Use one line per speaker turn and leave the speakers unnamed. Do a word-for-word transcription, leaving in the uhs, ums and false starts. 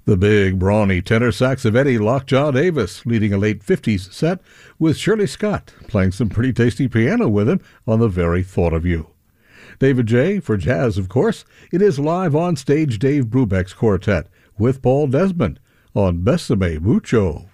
The big, brawny tenor sax of Eddie Lockjaw Davis leading a late fifties set with Shirley Scott playing some pretty tasty piano with him on The Very Thought of You. David J. for jazz, of course. It is live on stage Dave Brubeck's quartet with Paul Desmond on Bésame Mucho.